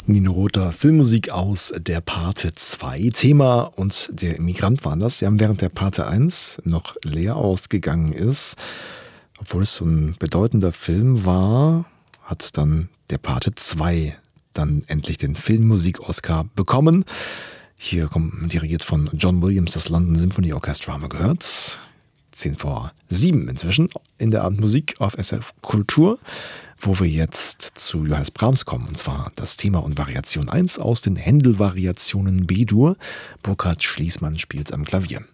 Nino Rota, Filmmusik aus der Pate 2. Thema und der Immigrant waren das. Ja, während der Pate 1 noch leer ausgegangen ist, obwohl es so ein bedeutender Film war, hat dann der Pate 2 dann endlich den Filmmusik-Oscar bekommen. Hier kommt dirigiert von John Williams, das London Symphony Orchestra, haben wir gehört. 6:10 inzwischen in der Abendmusik auf SF Kultur, wo wir jetzt zu Johannes Brahms kommen, und zwar das Thema und Variation 1 aus den Händel-Variationen B-Dur. Burkhard Schließmann spielt am Klavier.